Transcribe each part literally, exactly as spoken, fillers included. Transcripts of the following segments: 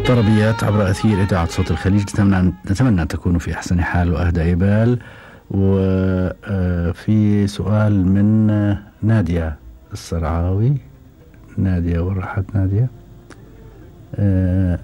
طربيات عبر أثير إذاعة صوت الخليج. نتمنى نتمنى أن تكونوا في أحسن حال وأهدى بال. وفي سؤال من نادية السرعاوي. نادية ورحت نادية آه,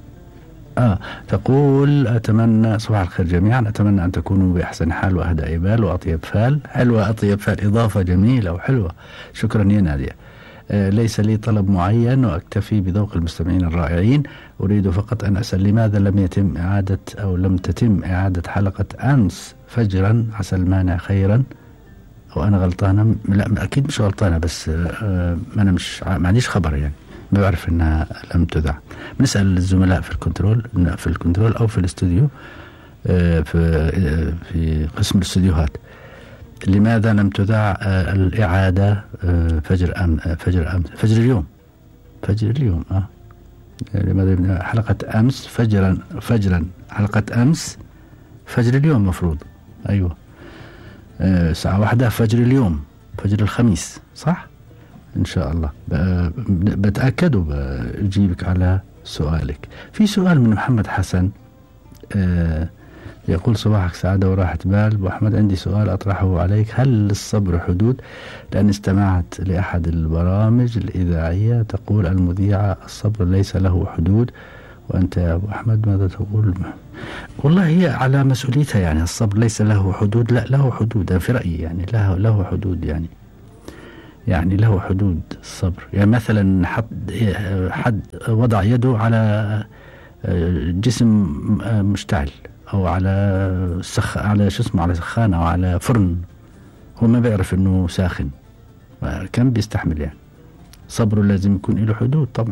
آه تقول: أتمنى صباح الخير جميعا، أتمنى أن تكونوا بأحسن حال وأهدى بال وأطيب فال. حلوة أطيب فال، إضافة جميلة وحلوة. شكرا يا نادية. آه ليس لي طلب معين وأكتفي بذوق المستمعين الرائعين. أريد فقط أن أسأل لماذا لم يتم إعادة أو لم تتم إعادة حلقة أمس فجرا، عسى المانع خيرا. أو أنا غلطانة؟ لا أكيد مش غلطانة، بس آه أنا مش ما عنديش خبر، يعني ما بعرف أنها لم تذاع. بنسأل الزملاء في الكنترول في الكنترول أو في الاستوديو آه في آه في قسم الاستوديوهات لماذا لم تذاع آه الإعادة آه فجر أم آه فجر أم فجر اليوم فجر اليوم آه لماذا حلقة أمس فجرا فجرا حلقة أمس فجر اليوم مفروض. أيوة آه ساعة واحدة فجر اليوم فجر الخميس، صح إن شاء الله. بتأكد وبجيبك على سؤالك. في سؤال من محمد حسن آه يقول: صباحك سعادة وراحة بال أبو أحمد، عندي سؤال أطرحه عليك، هل للصبر حدود؟ لأن استمعت لأحد البرامج الإذاعية تقول المذيعة الصبر ليس له حدود، وأنت يا أبو أحمد ماذا تقول؟ والله هي على مسؤوليتها، يعني الصبر ليس له حدود، لا له حدود في رأيي، يعني له له حدود، يعني يعني له حدود الصبر. يعني مثلا حد حد وضع يده على جسم مشتعل أو على سخ على شو اسمه على سخان أو على فرن، هو ما بيعرف إنه ساخن، كم بيستحمل؟ يعني صبره لازم يكون له حدود طبعا.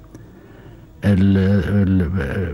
ال ال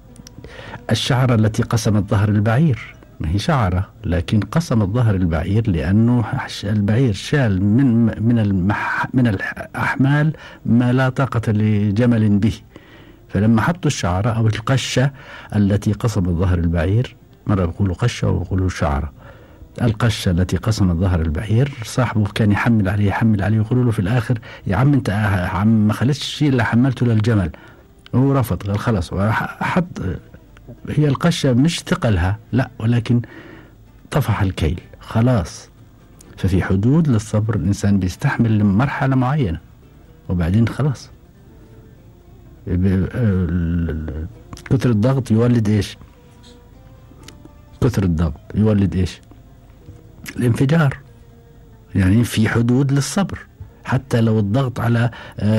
الشعرة التي قسمت ظهر البعير ما هي شعرة، لكن قسمت ظهر البعير لأنه البعير شال من من المح من الأحمال ما لا طاقة لجمل به، فلما حطوا الشعرة أو القشة التي قسمت ظهر البعير، مرة بيقولوا قشة وبيقولوا شعرة، القشة التي قسمت ظهر البعير صاحبه كان يحمل عليه يحمل عليه ويقولوا له في الآخر: يا عم أنت عم ما خلتش الشيء اللي حملته للجمل. هو رفض، قال خلاص حط. هي القشة مش ثقلها لا، ولكن طفح الكيل خلاص. ففي حدود للصبر، الإنسان بيستحمل لمرحلة معينة وبعدين خلاص. كثر الضغط يولد ايش؟ كثر الضغط يولد ايش؟ الانفجار. يعني في حدود للصبر، حتى لو الضغط على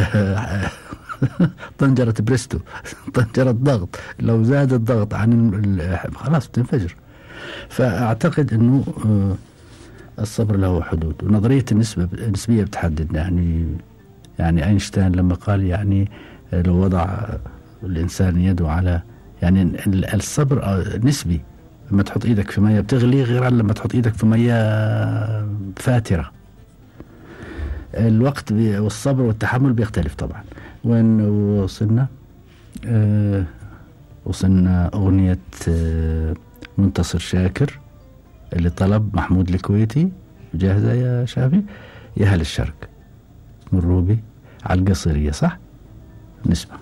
طنجرة بريستو طنجرة ضغط، لو زاد الضغط عن خلاص تنفجر. فأعتقد أنه الصبر له حدود، ونظرية النسبة النسبية بتحدد. يعني يعني أينشتاين لما قال يعني لو وضع الإنسان يده على، يعني الصبر نسبي، لما تحط إيدك في مية بتغلي غير لما تحط إيدك في مية فاترة. الوقت والصبر والتحمل بيختلف طبعا. وين وصلنا؟ آه وصلنا أغنية آه منتصر شاكر اللي طلب محمود الكويتي. جاهزة يا شافي؟ يا هل الشرق من روبي على القصيرية، صح؟ نسمع.